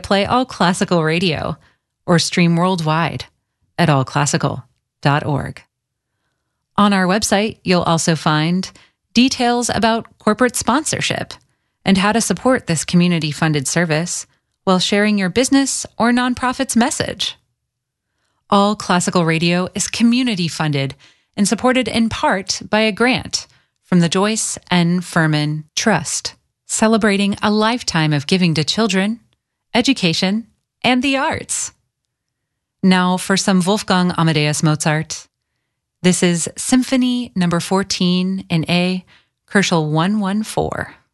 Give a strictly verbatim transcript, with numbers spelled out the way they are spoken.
play All Classical Radio or stream worldwide at all classical dot org. On our website, you'll also find details about corporate sponsorship and how to support this community-funded service while sharing your business or nonprofit's message. All Classical Radio is community-funded and supported in part by a grant from the Joyce N. Furman Trust, celebrating a lifetime of giving to children, education, and the arts. Now for some Wolfgang Amadeus Mozart. This is Symphony number fourteen in A, Koelschel one one four.